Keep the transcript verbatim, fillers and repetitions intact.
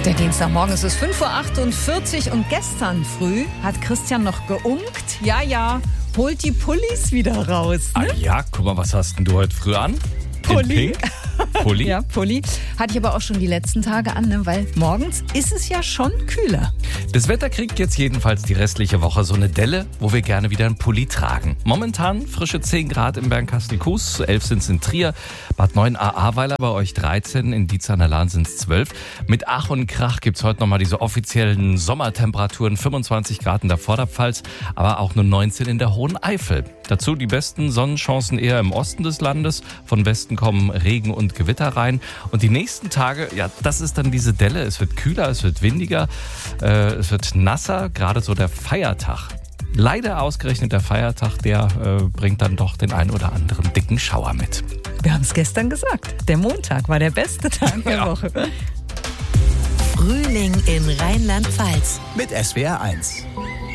Der Dienstagmorgen, es ist fünf Uhr achtundvierzig und gestern früh hat Christian noch geunkt. Ja, ja, holt die Pullis wieder raus. Ne? Ah ja, guck mal, was hast denn du heute früh an? Pulli. Pulli? Ja, Pulli. Hatte ich aber auch schon die letzten Tage an, ne? Weil morgens ist es ja schon kühler. Das Wetter kriegt jetzt jedenfalls die restliche Woche so eine Delle, wo wir gerne wieder einen Pulli tragen. Momentan frische zehn Grad im Bernkastel-Kues, elf sind es in Trier, Bad Neuenahr-Ahrweiler bei euch dreizehn, in Dietz an der Lahn sind es zwölf. Mit Ach und Krach gibt es heute nochmal diese offiziellen Sommertemperaturen, fünfundzwanzig Grad in der Vorderpfalz, aber auch nur neunzehn in der Hohen Eifel. Dazu die besten Sonnenchancen eher im Osten des Landes, von Westen kommen Regen und Gewitter rein. Und die nächsten Tage, ja, das ist dann diese Delle. Es wird kühler, es wird windiger, äh, es wird nasser, gerade so der Feiertag. Leider ausgerechnet der Feiertag, der äh, bringt dann doch den ein oder anderen dicken Schauer mit. Wir haben es gestern gesagt, der Montag war der beste Tag der Ja. Woche. Frühling in Rheinland-Pfalz. Mit S W R eins.